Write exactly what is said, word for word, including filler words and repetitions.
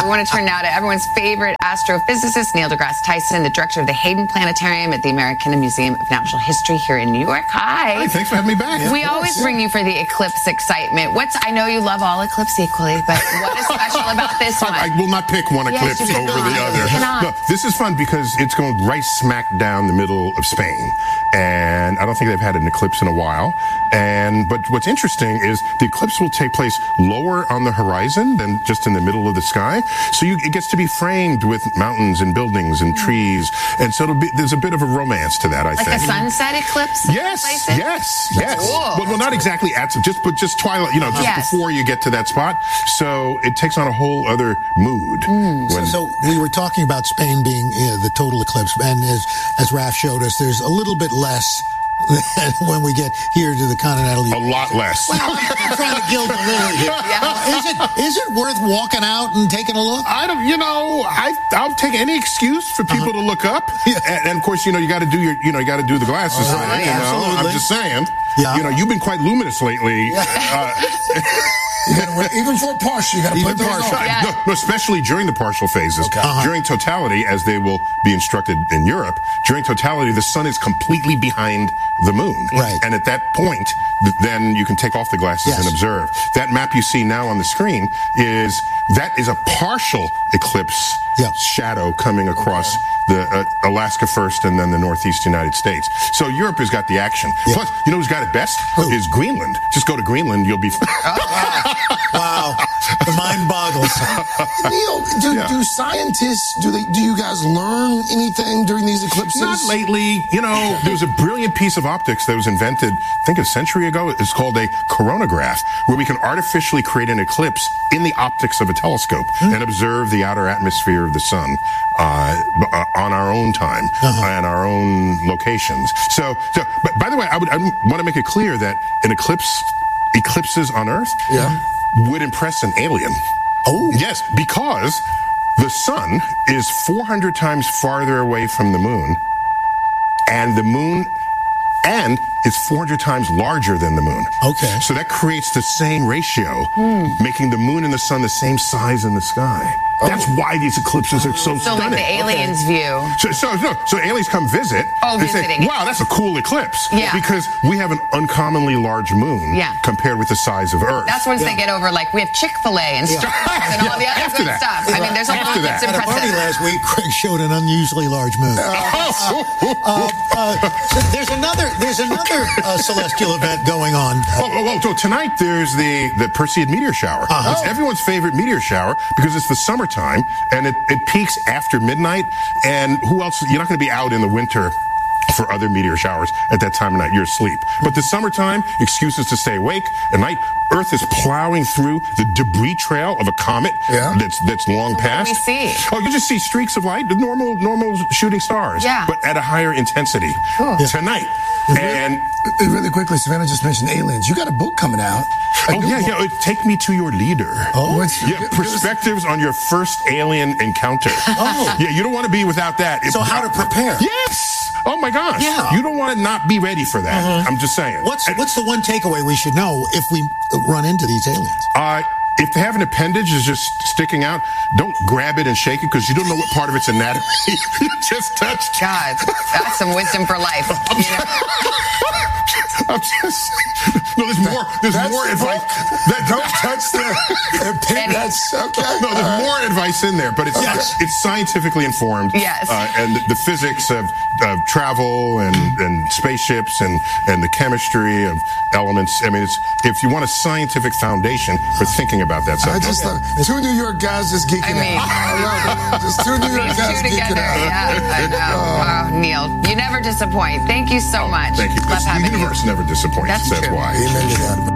we want to turn now to everyone's favorite astrophysicist, Neil deGrasse Tyson, the director of the Hayden Planetarium at the American Museum of Natural History here in New York. Hi. Hi, thanks for having me back. We always bring you for the eclipse excitement. What's I know you love all eclipses equally, but what is special about this one? I, I will not pick one eclipse yes, over the other. You cannot. No, this is fun because it's going right smack down the middle of Spain. And I don't think they've had an eclipse in a while. And but what's interesting is the eclipse will take place lower on the horizon than just in the middle of the sky. So you, it gets to be framed with mountains and buildings and trees. And so it'll be, there's a bit of a romance to that, I like think. Like a sunset eclipse? Yes, places? yes, yes. Cool. Well, well, not exactly at, just, but just twilight, you know, just yes. before you get to that spot. So it takes on a whole other mood. Mm. When, so, so we were talking about Spain being uh, the total eclipse, and as, as Raph showed us, there's a little bit less than when we get here to the continental U S. A lot less. Well, I'm trying to gild the lily here. Yeah. Uh, is it is it worth walking out and taking a look? I don't, you know, I I'll take any excuse for people uh-huh. to look up, yeah. and, and of course, you know, you got to do your, you know, you got to do the glasses uh, thing. right, You know, absolutely. I'm just saying. Yeah. You know, you've been quite luminous lately. Yeah. Uh, You gotta wear, even for a partial, you got to put those partial. on. Yeah. No, no, especially during the partial phases. Okay. Uh-huh. During totality, as they will be instructed in Europe, during totality, the sun is completely behind the moon. Right. And at that point, th- then you can take off the glasses Yes. and observe. That map you see now on the screen is, that is a partial eclipse Yeah. shadow coming across the uh, Alaska first and then the Northeast United States. So Europe has got the action. Yeah. Plus, you know who's got it best? Who? Is Greenland. Just go to Greenland, you'll be... Wow, the mind boggles. Neil, do, Yeah. do scientists, do they, do you guys learn anything during these eclipses? Not lately. You know, there was a brilliant piece of optics that was invented, I think a century ago. It's called a coronagraph, where we can artificially create an eclipse in the optics of a telescope mm. and observe the outer atmosphere of the sun uh, on our own time uh-huh. and our own locations. So, so but by the way, I would I want to make it clear that an eclipse, eclipses on Earth, yeah. would impress an alien. Oh. Yes, because the sun is four hundred times farther away from the moon, and the moon and is four hundred times larger than the moon. Okay. So that creates the same ratio, mm. making the moon and the sun the same size in the sky. Oh. That's why these eclipses are so, so stunning. like the aliens' okay. view. So, so, no, so aliens come visit oh, and visiting. say, wow, that's a cool eclipse. Yeah. Because we have an uncommonly large moon yeah. compared with the size of Earth. That's once yeah. they get over, like, we have Chick-fil-A and yeah. Star Wars and yeah. all the other After good that. stuff. Yeah. I mean, there's a After lot that. that's At a impressive. party last week, Craig showed an unusually large moon. Oh. uh, uh, so there's another there's another uh, celestial event going on. Oh, oh, oh, so tonight there's the, the Perseid meteor shower. Uh-huh. It's everyone's favorite meteor shower because it's the summertime and it, it peaks after midnight. And who else? You're not going to be out in the winter for other meteor showers at that time of night. You're asleep. But the summertime, excuses to stay awake. At night, Earth is plowing through the debris trail of a comet yeah. that's that's long so past. What do we see? Oh, you just see streaks of light, the normal normal shooting stars. Yeah. But at a higher intensity. Cool. Yeah. Tonight. And really quickly, Savannah just mentioned aliens. You got a book coming out. Oh, yeah, book. yeah. Take Me to Your Leader. Oh, yeah. Perspectives on your first alien encounter. Oh. Yeah, you don't want to be without that. So if, how to prepare? Yes. Oh, my gosh. Yeah. You don't want to not be ready for that. Uh-huh. I'm just saying. What's and, what's the one takeaway we should know if we run into these aliens? Uh, if they have an appendage is just sticking out, don't grab it and shake it because you don't know what part of its anatomy you just touched. God, that's some wisdom for life. I'm, You know? I'm just... No, there's more. There's That's more the advice. That, don't touch the pin. That's okay. No, there's All more right. advice in there, but it's Yes. it's scientifically informed. Yes. Uh, and the physics of, of travel and, and spaceships and, and the chemistry of elements. I mean, it's if you want a scientific foundation for thinking about that I subject. just love it. Two New York guys just geeking I mean, out. I love it. Just two New York These guys two geeking together, out. yeah, I know. Oh, Neil, you never disappoint. Thank you so Oh, much. Thank you. Love the having you. universe never disappoints. That's That's true. why. Amen to that.